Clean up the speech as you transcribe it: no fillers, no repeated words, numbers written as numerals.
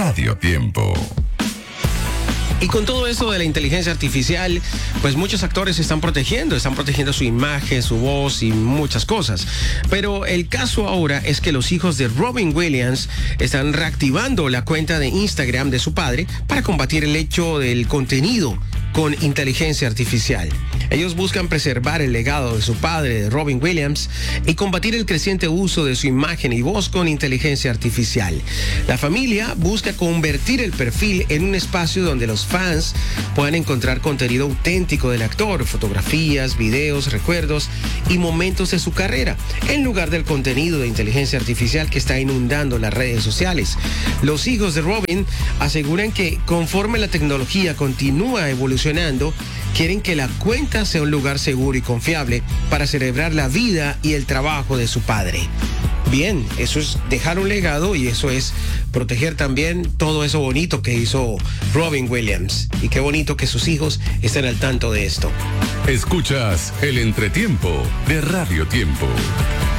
Radio Tiempo. Y con todo eso de la inteligencia artificial, pues muchos actores están protegiendo su imagen, su voz y muchas cosas. Pero el caso ahora es que los hijos de Robin Williams están reactivando la cuenta de Instagram de su padre para combatir el hecho del contenido con inteligencia artificial. Ellos buscan preservar el legado de su padre, de Robin Williams, y combatir el creciente uso de su imagen y voz con inteligencia artificial. La familia busca convertir el perfil en un espacio donde los fans puedan encontrar contenido auténtico del actor, fotografías, videos, recuerdos y momentos de su carrera, en lugar del contenido de inteligencia artificial que está inundando las redes sociales. Los hijos de Robin aseguran que conforme la tecnología continúa evolucionando, quieren que la cuenta sea un lugar seguro y confiable para celebrar la vida y el trabajo de su padre. Bien, eso es dejar un legado y eso es proteger también todo eso bonito que hizo Robin Williams. Y qué bonito que sus hijos estén al tanto de esto. Escuchas el entretiempo de Radio Tiempo.